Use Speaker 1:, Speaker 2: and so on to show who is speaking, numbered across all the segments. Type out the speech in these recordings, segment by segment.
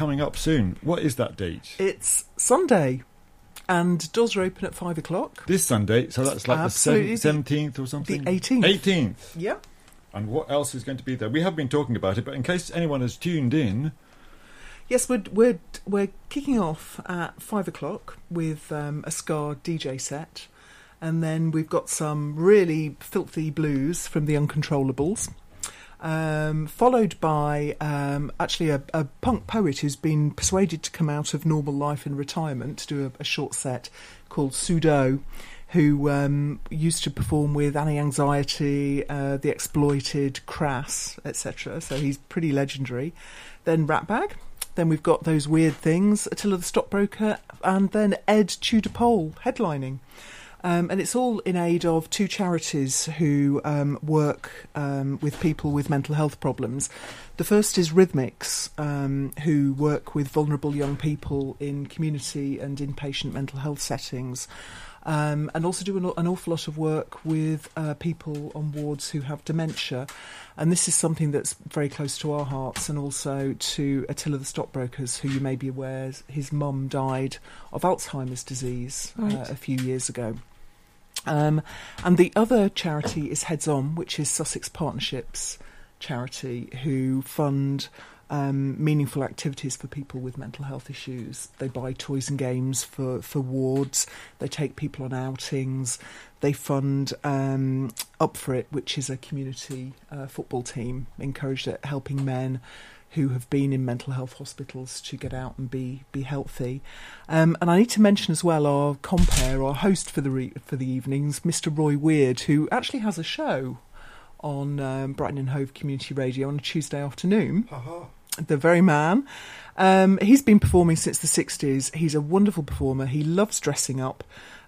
Speaker 1: coming up soon. What is that date?
Speaker 2: It's Sunday, and doors are open at 5 o'clock.
Speaker 1: This Sunday, so that's like
Speaker 2: Absolutely.
Speaker 1: the 17th or something?
Speaker 2: The 18th.
Speaker 1: 18th.
Speaker 2: Yeah.
Speaker 1: And what else is going to be there? We have been talking about it, but in case anyone has tuned in...
Speaker 2: Yes, we're kicking off at 5 o'clock with a ska DJ set, and then we've got some really filthy blues from the Uncontrollables, followed by actually a punk poet who's been persuaded to come out of normal life in retirement to do a short set called Sudo, who used to perform with Annie Anxiety, The Exploited, Crass, etc. So he's pretty legendary. Then Ratbag. Then we've got Those Weird Things, Attila the Stockbroker, and then Ed Tudor Pole headlining. And it's all in aid of two charities who work with people with mental health problems. The first is Rhythmics, who work with vulnerable young people in community and inpatient mental health settings. And also do an awful lot of work with people on wards who have dementia. And this is something that's very close to our hearts, and also to Attila the Stockbrokers, who you may be aware, his mum died of Alzheimer's disease a few years ago. And the other charity is Heads On, which is Sussex Partnerships charity, who fund meaningful activities for people with mental health issues. They buy toys and games for wards. They take people on outings. They fund Up For It, which is a community football team encouraged at helping men who have been in mental health hospitals to get out and be healthy. And I need to mention as well our compere, our host for the evenings, Mr. Roy Weird, who actually has a show on Brighton and Hove Community Radio on a Tuesday afternoon. The very man. He's been performing since the 60s. He's a wonderful performer. He loves dressing up.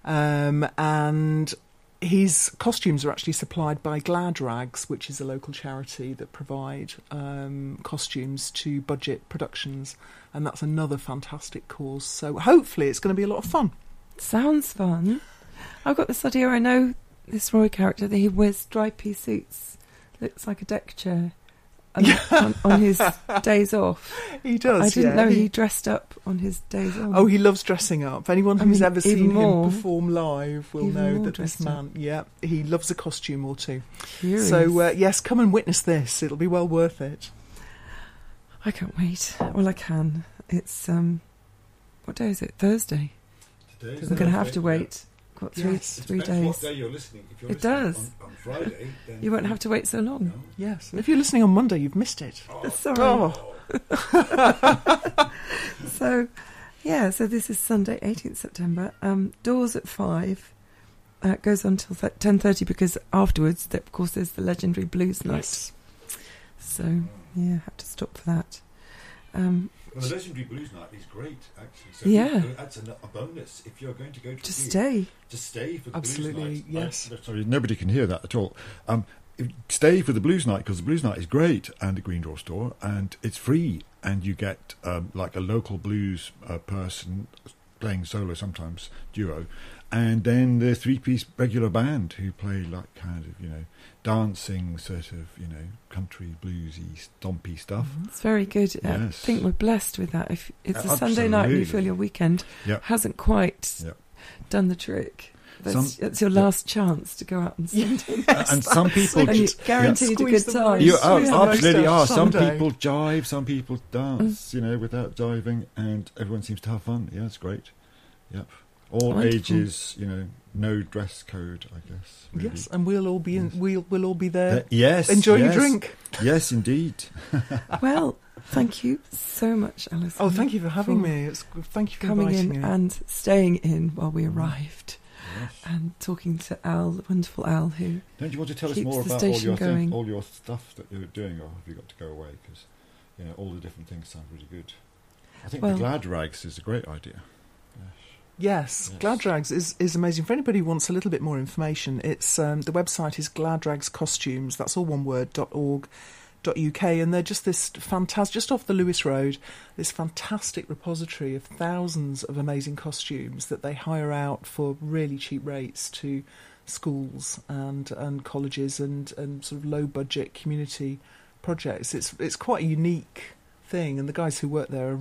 Speaker 2: And his costumes are actually supplied by Glad Rags, which is a local charity that provide costumes to budget productions. And that's another fantastic cause. So hopefully it's going to be a lot of fun.
Speaker 3: Sounds fun. I've got this idea. I know this Roy character that he wears stripy suits. Looks like a deck chair. on his days off.
Speaker 2: He does.
Speaker 3: I didn't know he dressed up on his days off.
Speaker 2: Oh, he loves dressing up. Anyone who's ever seen him perform live will know that this man, he loves a costume or two.
Speaker 3: Curious.
Speaker 2: So, yes, come and witness this. It'll be well worth it.
Speaker 3: I can't wait. Well, I can. It's, what day is it? Thursday. I'm going to have to wait. Got three days.
Speaker 1: What day you're listening. If you're
Speaker 3: it does.
Speaker 1: On Friday, then
Speaker 3: you won't have to wait so long.
Speaker 1: No.
Speaker 2: Yes. If you're listening on Monday, you've missed it.
Speaker 3: Sorry. So this is Sunday, 18th September. Doors at 5. It goes on till 10:30 because afterwards, of course, there's the legendary blues night.
Speaker 2: Yes.
Speaker 3: So, have to stop for that.
Speaker 1: Well, the legendary blues night is great, actually. So that's a bonus if you're going to go to
Speaker 3: stay.
Speaker 1: To stay for the
Speaker 2: Absolutely,
Speaker 1: blues night.
Speaker 2: yes.
Speaker 1: Sorry, nobody can hear that at all. Stay for the blues night, because the blues night is great, and the Green Door Store, and it's free, and you get like a local blues person playing solo, sometimes duo, and then the 3-piece regular band who play like kind of, dancing sort of, country bluesy, stompy stuff.
Speaker 3: It's very good.
Speaker 1: Yes.
Speaker 3: I think we're blessed with that. If it's a Sunday night and you feel your weekend hasn't quite done the trick. That's your last chance to go out and sing.
Speaker 1: And some people...
Speaker 3: and you're guaranteed a good time.
Speaker 1: You absolutely are. Some
Speaker 2: Someday.
Speaker 1: people jive, some people dance, without jiving, and everyone seems to have fun. Yeah, it's great. Yep. All
Speaker 3: Wonderful.
Speaker 1: ages, no dress code, I guess. Really.
Speaker 2: Yes, and we'll all be we'll all be there.
Speaker 1: Yes.
Speaker 2: Enjoying a drink.
Speaker 1: Yes, indeed.
Speaker 3: Well, thank you so much, Alison.
Speaker 2: Oh, thank you for having me. Thank you for
Speaker 3: coming
Speaker 2: inviting
Speaker 3: in
Speaker 2: me.
Speaker 3: and staying in while we arrived.
Speaker 1: Yes.
Speaker 3: And talking to Al, the wonderful Al, who
Speaker 1: Don't you want to tell us
Speaker 3: keeps
Speaker 1: more
Speaker 3: the
Speaker 1: about
Speaker 3: station going.
Speaker 1: all your stuff that you're doing, or have you got to go away? Because all the different things sound really good. I think the Glad Rags is a great idea.
Speaker 2: Yes, Glad Rags is amazing. For anybody who wants a little bit more information, it's the website is Glad Rags Costumes. That's all one word. .org.uk, and they're just this fantastic, just off the Lewis Road, this fantastic repository of thousands of amazing costumes that they hire out for really cheap rates to schools and colleges and sort of low budget community projects. It's quite a unique thing, and the guys who work there are